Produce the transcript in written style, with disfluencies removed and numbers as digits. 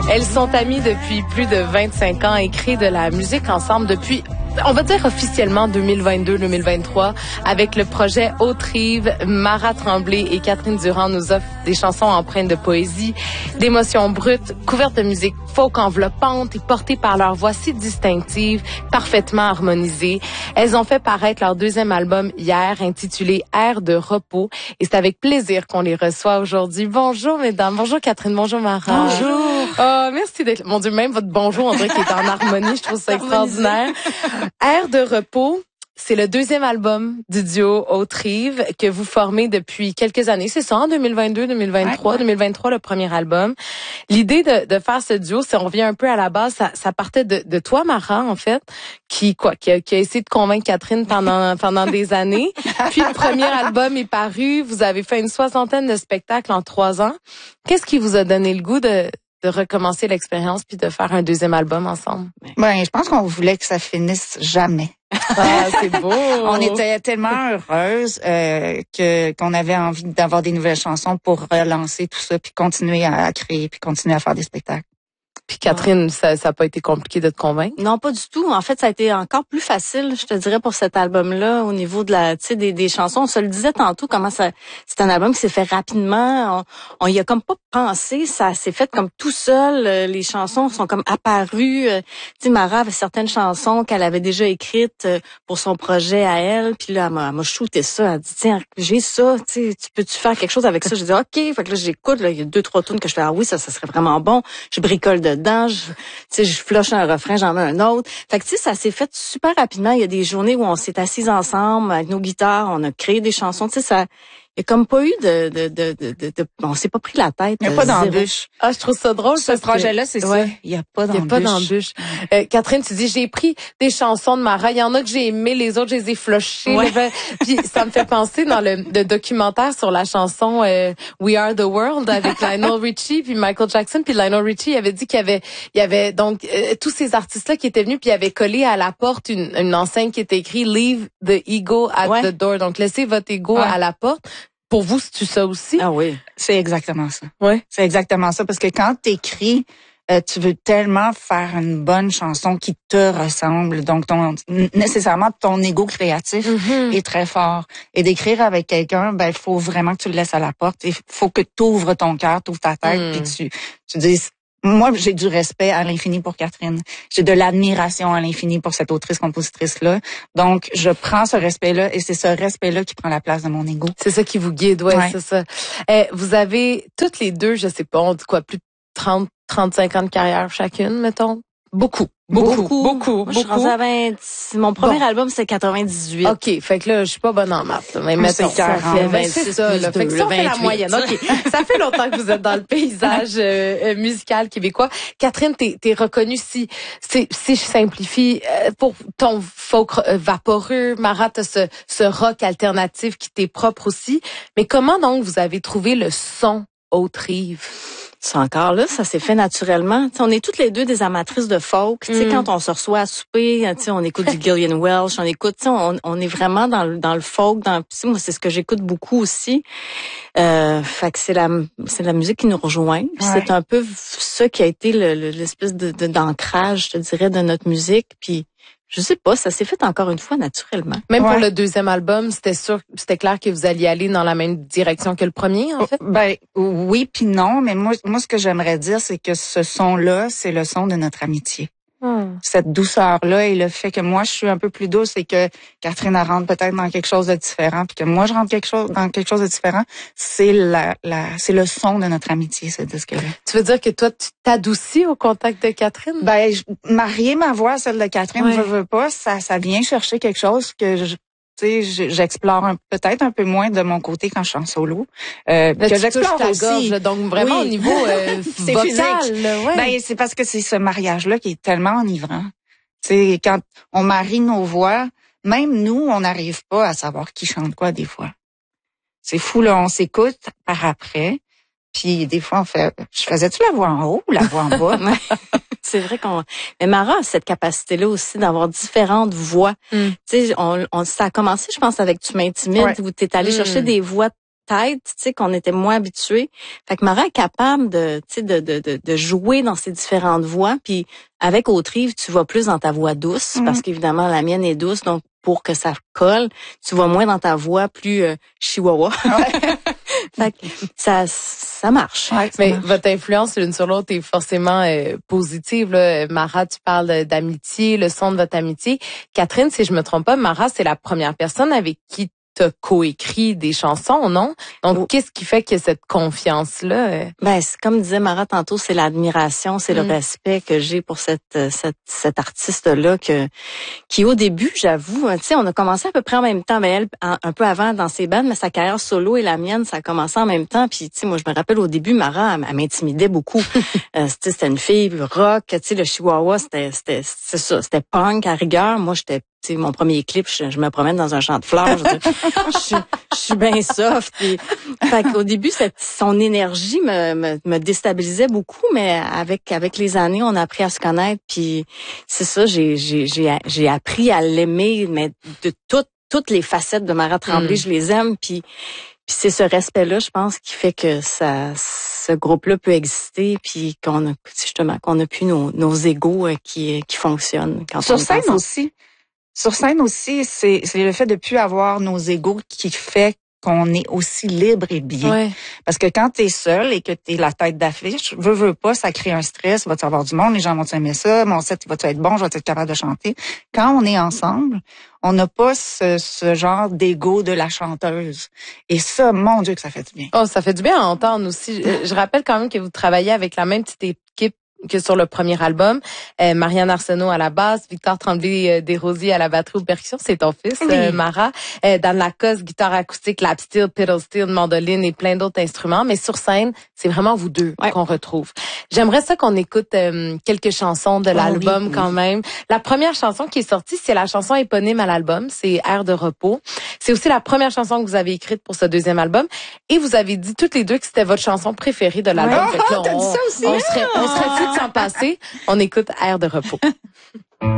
Elles sont amies depuis plus de 25 ans et créent de la musique ensemble depuis, on va dire officiellement 2022-2023, avec le projet Haute-Rive. Mara Tremblay et Catherine Durand nous offrent des chansons empreintes de poésie, d'émotions brutes, couvertes de musique folk enveloppante et portées par leur voix si distinctive, parfaitement harmonisée. Elles ont fait paraître leur deuxième album hier, intitulé Air de repos, et c'est avec plaisir qu'on les reçoit aujourd'hui. Bonjour mesdames, bonjour Catherine, bonjour Mara. Bonjour. Oh, merci d'être là. Mon Dieu, même votre bonjour, on dirait qu'il est en harmonie, je trouve ça extraordinaire. Air de repos, c'est le deuxième album du duo Haute-Rive que vous formez depuis quelques années. C'est ça, en 2022, 2023, 2023, le premier album. L'idée de faire ce duo, on revient un peu à la base, ça partait de toi, Mara, en fait, qui a essayé de convaincre Catherine pendant des années. Puis le premier album est paru, vous avez fait une 60aine de spectacles en 3 ans. Qu'est-ce qui vous a donné le goût de recommencer l'expérience puis de faire un deuxième album ensemble? Ben, je pense qu'on voulait que ça finisse jamais. Ah, c'est beau. On était tellement heureuses qu'on avait envie d'avoir des nouvelles chansons pour relancer tout ça, puis continuer à créer, puis continuer à faire des spectacles. Puis Catherine, ça a pas été compliqué de te convaincre? Non, pas du tout. En fait, ça a été encore plus facile, je te dirais, pour cet album-là, au niveau de des chansons. On se le disait tantôt, c'est un album qui s'est fait rapidement. On y a comme pas pensé. Ça s'est fait comme tout seul. Les chansons sont comme apparues. Mara avait certaines chansons qu'elle avait déjà écrites pour son projet à elle. Puis là, elle m'a shooté ça. Elle a dit, tiens, j'ai ça. Tu peux-tu faire quelque chose avec ça? J'ai dit, OK. Fait que là, j'écoute. Là, il y a 2-3 tunes que je fais, ah oui, ça serait vraiment bon. Je bricole dedans, je flush un refrain, j'en mets un autre. Fait que ça s'est fait super rapidement. Il y a des journées où on s'est assis ensemble avec nos guitares, on a créé des chansons. Il y a comme pas eu on s'est pas pris la tête. Il n'y a pas d'embûche. Ah, je trouve ça drôle. Ce projet-là, c'est ça. Il n'y a pas d'embûche. Catherine, tu dis, j'ai pris des chansons de Mara. Il y en a que j'ai aimées, les autres, je les ai flushées. Ouais. Puis ça me fait penser dans le documentaire sur la chanson We Are the World avec Lionel Richie puis Michael Jackson. Puis Lionel Richie avait dit qu'il y avait donc tous ces artistes-là qui étaient venus puis il avait collé à la porte une enseigne qui était écrit Leave the ego at the door. Donc laissez votre ego à la porte. Pour vous, c'est-tu ça aussi? Ah oui. C'est exactement ça. Ouais. C'est exactement ça. Parce que quand t'écris, tu veux tellement faire une bonne chanson qui te ressemble. Donc, nécessairement, ton ego créatif est très fort. Et d'écrire avec quelqu'un, il faut vraiment que tu le laisses à la porte. Il faut que tu ouvres ton cœur, tu ouvres ta tête, puis tu dises, moi, j'ai du respect à l'infini pour Catherine. J'ai de l'admiration à l'infini pour cette autrice-compositrice-là. Donc, je prends ce respect-là et c'est ce respect-là qui prend la place de mon ego. C'est ça qui vous guide, ouais. C'est ça. Vous avez toutes les deux, je sais pas, on dit quoi, plus de 30, 35 ans de carrière chacune, mettons? Beaucoup. Moi, je suis rendue à 20. Mon premier album, c'est 98. OK. Fait que là, je suis pas bonne en maths, là. Mais mettons, ça fait 26 c'est ça, là. Fait que ça, on fait la moyenne. OK. Ça fait longtemps que vous êtes dans le paysage musical québécois. Catherine, t'es reconnue si je simplifie, pour ton folk vaporeux. Mara, t'as ce rock alternatif qui t'est propre aussi. Mais comment donc vous avez trouvé le son Haute-Rive? C'est encore là, ça s'est fait naturellement. T'sais, on est toutes les deux des amatrices de folk. Quand on se reçoit à souper, on écoute du Gillian Welch, on écoute, on est vraiment dans le folk. Moi, c'est ce que j'écoute beaucoup aussi. Fait que c'est la musique qui nous rejoint. Puis c'est un peu ça qui a été l'espèce d'ancrage, je te dirais, de notre musique. Puis je sais pas, ça s'est fait encore une fois naturellement. Même pour le deuxième album, c'était clair que vous alliez aller dans la même direction que le premier, en fait? Ben, oui puis non, mais moi, ce que j'aimerais dire, c'est que ce son-là, c'est le son de notre amitié. Cette douceur-là et le fait que moi, je suis un peu plus douce et que Catherine elle rentre peut-être dans quelque chose de différent puis que moi, je rentre dans quelque chose de différent, c'est c'est le son de notre amitié, ce disque-là. Tu veux dire que toi, tu t'adoucis au contact de Catherine? Ben, marier ma voix à celle de Catherine, je veux pas, ça vient chercher quelque chose que j'explore peut-être un peu moins de mon côté quand je suis en solo. Que j'explore aussi. Gorge, donc vraiment au niveau c'est vocal. Physique. Ben, c'est parce que c'est ce mariage-là qui est tellement enivrant. T'sais, quand on marie nos voix, même nous, on n'arrive pas à savoir qui chante quoi des fois. C'est fou, là, on s'écoute par après. Puis des fois, on fait, je faisais-tu la voix en haut ou la voix en bas? C'est vrai mais Mara a cette capacité-là aussi d'avoir différentes voix. Tu sais, ça a commencé, je pense, avec Tu m'intimides, où t'es allé chercher des voix tête, tu sais, qu'on était moins habitué. Fait que Mara est capable de, tu sais, de jouer dans ces différentes voix. Puis avec Autrive, tu vas plus dans ta voix douce, parce qu'évidemment la mienne est douce, donc pour que ça colle, tu vas moins dans ta voix plus chihuahua. Ouais. Fait que ça marche. Ouais, mais votre influence l'une sur l'autre est forcément positive. Là. Mara, tu parles d'amitié, le son de votre amitié. Catherine, si je me trompe pas, Mara, c'est la première personne avec qui t'as coécrit des chansons, non? Donc, qu'est-ce qui fait que cette confiance-là? Ben, c'est comme disait Mara tantôt, c'est l'admiration, c'est le respect que j'ai pour cette artiste-là qui au début, j'avoue, tu sais, on a commencé à peu près en même temps, mais elle, un peu avant dans ses bandes, mais sa carrière solo et la mienne, ça a commencé en même temps. Puis, tu sais, moi, je me rappelle au début, Mara, elle m'intimidait beaucoup. C'était une fille rock, tu sais, le chihuahua, c'était ça, c'était punk à rigueur. Moi, j'étais, tu sais, mon premier clip, je me promène dans un champ de fleurs. Je suis bien soft. Puis, fait qu'au début, son énergie me déstabilisait beaucoup, mais avec les années, on a appris à se connaître. Puis c'est ça, j'ai appris à l'aimer, mais de toutes les facettes de Mara Tremblay, je les aime. Puis c'est ce respect-là, je pense, qui fait que ce groupe-là peut exister, puis qu'on a plus nos égos qui fonctionnent. Quand sur scène aussi. Sur scène aussi, c'est le fait de plus avoir nos égos qui fait qu'on est aussi libre et bien. Ouais. Parce que quand t'es seul et que t'es la tête d'affiche, veux pas, ça crée un stress, va-tu avoir du monde, les gens vont aimer ça, mon set va-tu être bon, je vais être capable de chanter. Quand on est ensemble, on n'a pas ce genre d'ego de la chanteuse. Et ça, mon Dieu que ça fait du bien. Oh, ça fait du bien à entendre aussi. Je rappelle quand même que vous travaillez avec la même petite équipe que sur le premier album. Marianne Arsenault à la basse, Victor Tremblay Desrosiers à la batterie ou percussion, c'est ton fils, oui. Mara. Dan Lacoste, guitare acoustique, lap steel, pedal steel, mandoline et plein d'autres instruments. Mais sur scène, c'est vraiment vous deux qu'on retrouve. J'aimerais ça qu'on écoute quelques chansons de l'album quand même. La première chanson qui est sortie, c'est la chanson éponyme à l'album, c'est Air de repos. C'est aussi la première chanson que vous avez écrite pour ce deuxième album. Et vous avez dit toutes les deux que c'était votre chanson préférée de l'album. T'as dit ça aussi? On serait fous de s'en passer. On écoute Air de repos.